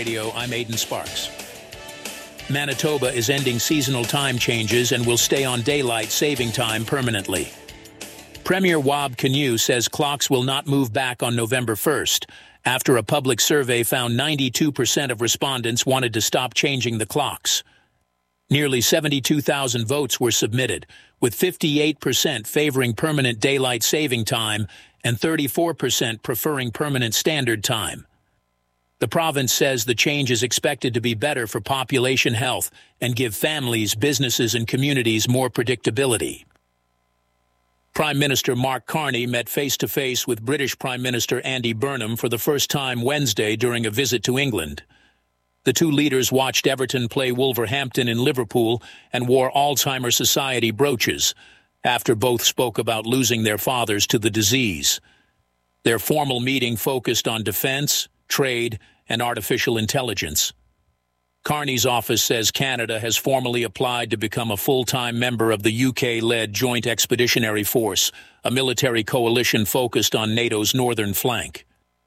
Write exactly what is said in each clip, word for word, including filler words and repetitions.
Radio, I'm Aidan Sparks. Manitoba is ending seasonal time changes and will stay on daylight saving time permanently. Premier Wab Kinew says clocks will not move back on November first, after a public survey found ninety-two percent of respondents wanted to stop changing the clocks. Nearly seventy-two thousand votes were submitted, with fifty-eight percent favoring permanent daylight saving time and thirty-four percent preferring permanent standard time. The province says the change is expected to be better for population health and give families, businesses, and communities more predictability. Prime Minister Mark Carney met face-to-face with British Prime Minister Andy Burnham for the first time Wednesday during a visit to England. The two leaders watched Everton play Wolverhampton in Liverpool and wore Alzheimer's Society brooches, after both spoke about losing their fathers to the disease. Their formal meeting focused on defence, trade, and artificial intelligence. Carney's office says Canada has formally applied to become a full-time member of the U K-led Joint Expeditionary Force, a military coalition focused on NATO's northern flank.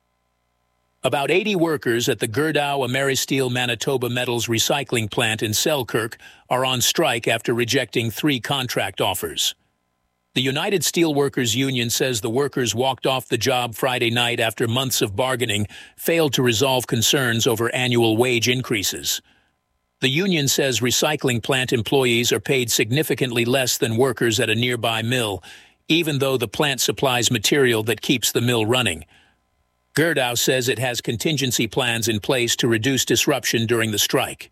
About eighty workers at the Gerdau Ameristeel Manitoba Metals recycling plant in Selkirk are on strike after rejecting three contract offers. The United Steelworkers Union says the workers walked off the job Friday night after months of bargaining failed to resolve concerns over annual wage increases. The union says recycling plant employees are paid significantly less than workers at a nearby mill, even though the plant supplies material that keeps the mill running. Gerdau says it has contingency plans in place to reduce disruption during the strike.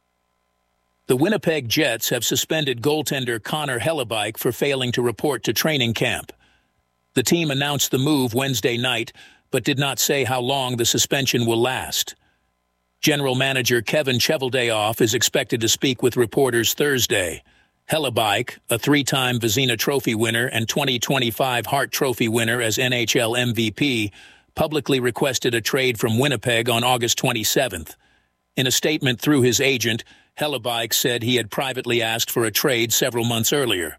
The Winnipeg Jets have suspended goaltender Connor Hellebuyck for failing to report to training camp. The team announced the move Wednesday night, but did not say how long the suspension will last. General Manager Kevin Cheveldayoff is expected to speak with reporters Thursday. Hellebuyck, a three-time Vezina Trophy winner and twenty twenty-five Hart Trophy winner as N H L M V P, publicly requested a trade from Winnipeg on August twenty-seventh. In a statement through his agent, Hellebuyck said he had privately asked for a trade several months earlier.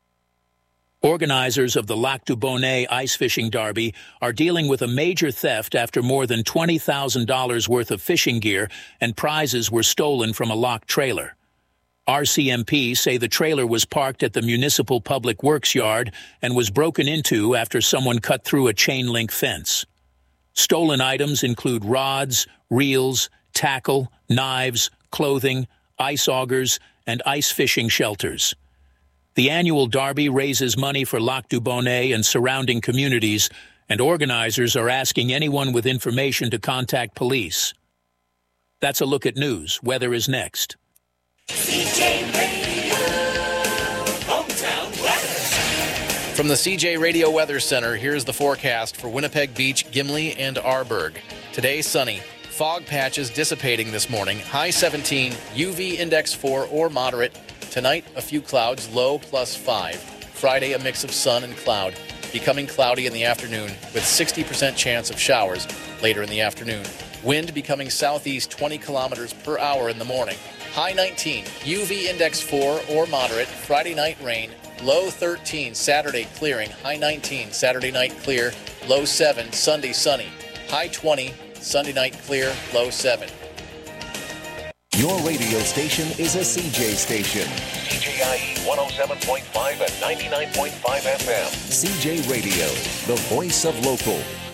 Organizers of the Lac du Bonnet ice fishing derby are dealing with a major theft after more than twenty thousand dollars worth of fishing gear and prizes were stolen from a locked trailer. R C M P say the trailer was parked at the Municipal Public Works yard and was broken into after someone cut through a chain-link fence. Stolen items include rods, reels, tackle, knives, clothing, ice augers, and ice fishing shelters. The annual derby raises money for Lac du Bonnet and surrounding communities, and organizers are asking anyone with information to contact police. That's a look at news. Weather is next. C J Radio, hometown weather. From the C J Radio Weather Center, here's the forecast for Winnipeg Beach, Gimli, and Arborg. Today, sunny. Fog patches dissipating this morning. High seventeen, U V index four or moderate. Tonight, a few clouds, low plus five. Friday, a mix of sun and cloud. Becoming cloudy in the afternoon with sixty percent chance of showers later in the afternoon. Wind becoming southeast twenty kilometers per hour in the morning. High nineteen, U V index four or moderate. Friday night rain. Low thirteen, Saturday clearing. High nineteen, Saturday night clear. Low seven, Sunday sunny. High twenty, Sunday night clear, low seven. Your radio station is a C J station. C J I E one oh seven point five and ninety-nine point five F M. C J Radio, the voice of local.